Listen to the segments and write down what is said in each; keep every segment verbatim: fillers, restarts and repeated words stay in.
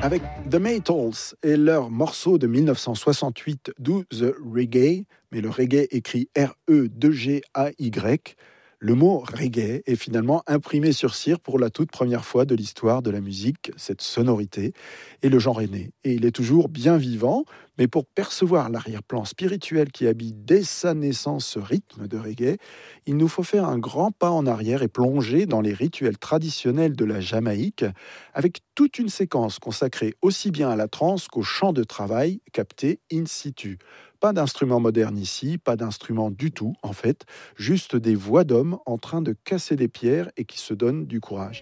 Avec The Maytals et leur morceau de mille neuf cent soixante-huit, Do the Reggae, mais le reggae écrit R E deux G A Y, le mot reggae est finalement imprimé sur cire pour la toute première fois de l'histoire de la musique, cette sonorité, et le genre est né. Et il est toujours bien vivant, mais pour percevoir l'arrière-plan spirituel qui habite dès sa naissance ce rythme de reggae, il nous faut faire un grand pas en arrière et plonger dans les rituels traditionnels de la Jamaïque, avec toute une séquence consacrée aussi bien à la trance qu'au chant de travail capté in situ. Pas d'instrument moderne ici, pas d'instrument du tout en fait, juste des voix d'hommes en train de casser des pierres et qui se donnent du courage.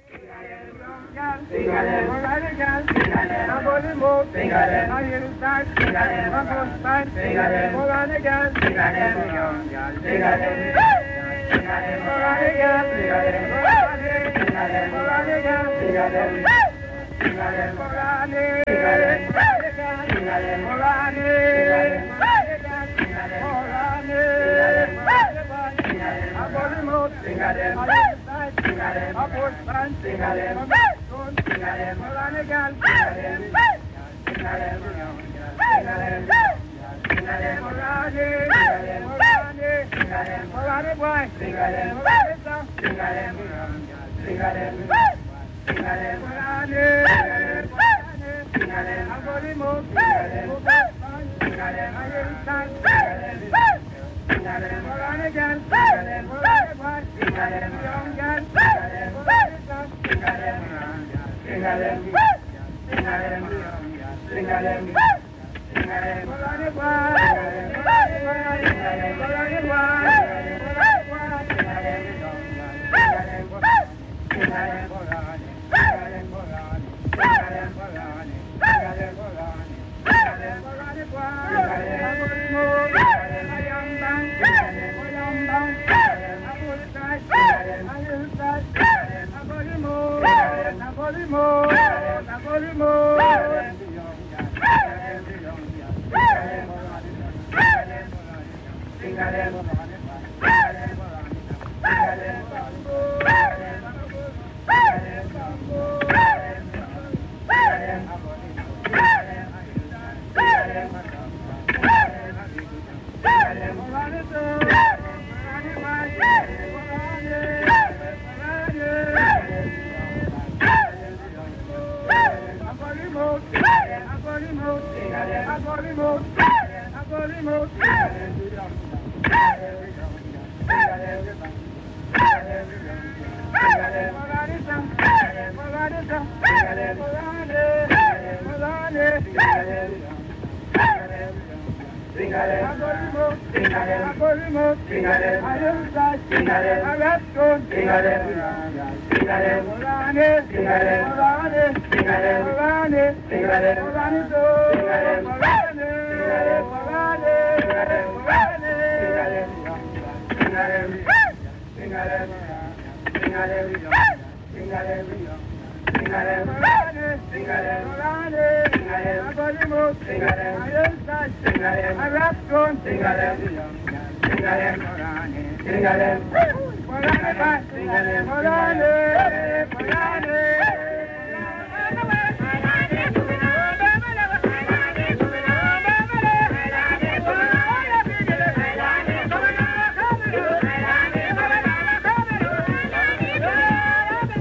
Sing